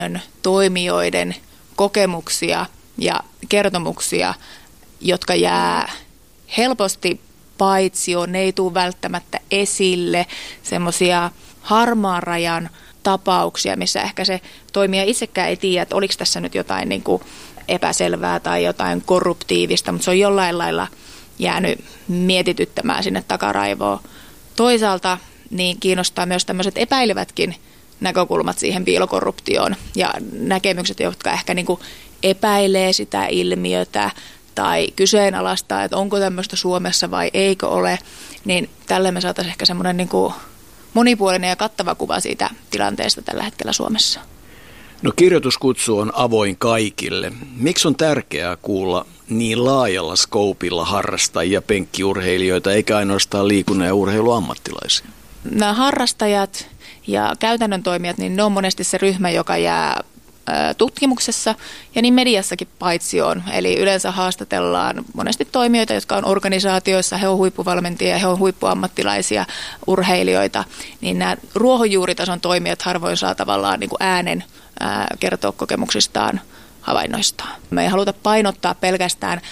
toimijoiden kokemuksia ja kertomuksia, jotka jää helposti paitsioon, ne ei tule välttämättä esille, semmoisia harmaan rajan tapauksia, missä ehkä se toimija itsekään ei tiedä, että oliko tässä nyt jotain niin kuin epäselvää tai jotain korruptiivista, mutta se on jollain lailla jäänyt mietityttämään sinne takaraivoon. Toisaalta niin kiinnostaa myös tämmöiset epäilevätkin näkökulmat siihen piilokorruptioon ja näkemykset, jotka ehkä niin kuin epäilee sitä ilmiötä tai kyseenalaistaa, että onko tämmöistä Suomessa vai eikö ole, niin tälle me saataisiin ehkä semmoinen niin kuin monipuolinen ja kattava kuva siitä tilanteesta tällä hetkellä Suomessa. No kirjoituskutsu on avoin kaikille. Miksi on tärkeää kuulla niin laajalla skoopilla harrastajia, penkkiurheilijoita, eikä ainoastaan liikunnan ja urheiluammattilaisia? Nämä harrastajat ja käytännön toimijat, niin ne on monesti se ryhmä, joka jää tutkimuksessa ja niin mediassakin paitsioon. Eli yleensä haastatellaan monesti toimijoita, jotka on organisaatioissa, he on huippuvalmentajia, he on huippuammattilaisia urheilijoita. Niin nämä ruohonjuuritason toimijat harvoin saa tavallaan niin kuin äänen kertoa kokemuksistaan, havainnoistaan. Me ei haluta painottaa pelkästään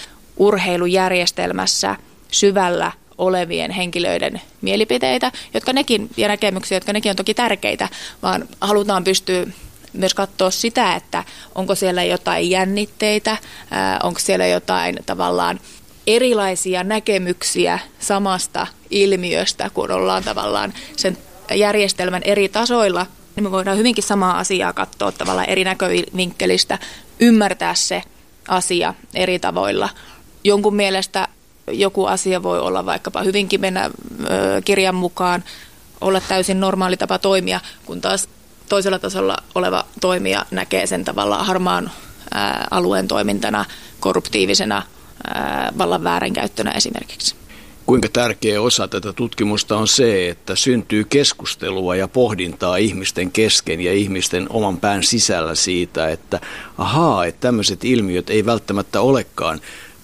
urheilujärjestelmässä syvällä olevien henkilöiden mielipiteitä, jotka nekin, ja näkemyksiä, jotka nekin on toki tärkeitä, vaan halutaan pystyä myös katsoa sitä, että onko siellä jotain jännitteitä, onko siellä jotain tavallaan erilaisia näkemyksiä samasta ilmiöstä, kun ollaan tavallaan sen järjestelmän eri tasoilla, niin me voidaan hyvinkin samaa asiaa katsoa tavallaan eri näkövinkkelistä, ymmärtää se asia eri tavoilla. Jonkun mielestä joku asia voi olla vaikkapa hyvinkin mennä kirjan mukaan, olla täysin normaali tapa toimia, kun taas toisella tasolla oleva toimija näkee sen tavallaan harmaan alueen toimintana, korruptiivisena vallan väärinkäyttönä esimerkiksi. Kuinka tärkeä osa tätä tutkimusta on se, että syntyy keskustelua ja pohdintaa ihmisten kesken ja ihmisten oman pään sisällä siitä, että että tämmöiset ilmiöt ei välttämättä olekaan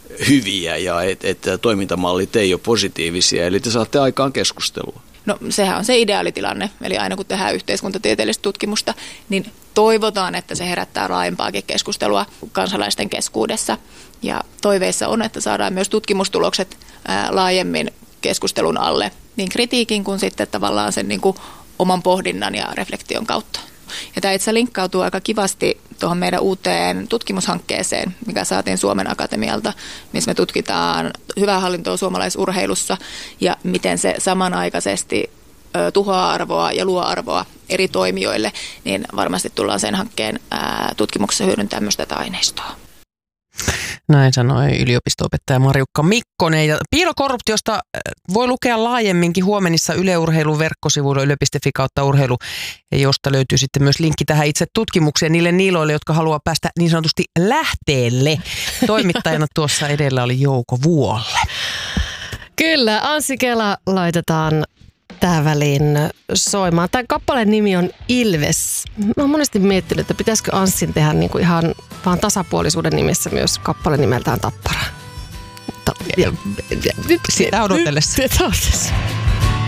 hyviä ja että toimintamallit ei ole positiivisia, eli te saatte aikaan keskustelua. No sehän on se ideaalitilanne, eli aina kun tehdään yhteiskuntatieteellistä tutkimusta, niin toivotaan, että se herättää laajempaakin keskustelua kansalaisten keskuudessa. Ja toiveissa on, että saadaan myös tutkimustulokset laajemmin keskustelun alle, niin kritiikin kuin sitten tavallaan sen niin kuin oman pohdinnan ja reflektion kautta. Ja tämä itse linkkautuu aika kivasti tuohon meidän uuteen tutkimushankkeeseen, mikä saatiin Suomen Akatemialta, missä me tutkitaan hyvää hallintoa suomalaisurheilussa ja miten se samanaikaisesti tuhoaa arvoa ja luo arvoa eri toimijoille, niin varmasti tullaan sen hankkeen tutkimuksessa hyödyntämään myös tätä aineistoa. Näin sanoi yliopisto-opettaja Marjukka Mikkonen. Ja piilokorruptiosta voi lukea laajemminkin huomenissa Yle Urheilun verkkosivuilla yle.fi/urheilu, josta löytyy sitten myös linkki tähän itse tutkimukseen niille niiloille, jotka haluaa päästä niin sanotusti lähteelle. Toimittajana tuossa edellä oli Jouko Vuolle. Kyllä, Anssi Kela laitetaan tähän väliin soimaan. Tämä kappaleen nimi on Ilves. Mä oon monesti miettinyt, että pitäisikö Anssin tehdä niin kuin ihan vaan tasapuolisuuden nimessä myös kappale nimeltään Tappara. Sitä odotellessa.